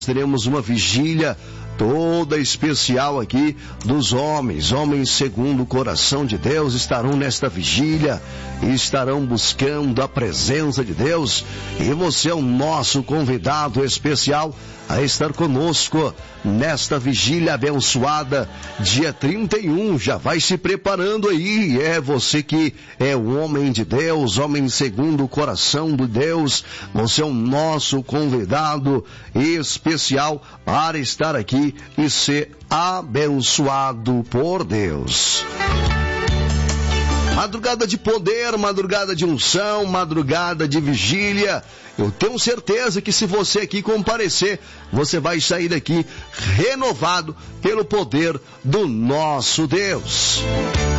teremos uma vigília toda especial aqui dos homens. Homens segundo o coração de Deus estarão nesta vigília e estarão buscando a presença de Deus. E você é o nosso convidado especial a estar conosco nesta vigília abençoada, dia 31. Já vai se preparando aí. É você que é o homem de Deus, homem segundo o coração de Deus. Você é o nosso convidado especial para estar aqui e ser abençoado por Deus. Madrugada de poder, madrugada de unção, madrugada de vigília. Eu tenho certeza que se você aqui comparecer, você vai sair daqui renovado pelo poder do nosso Deus.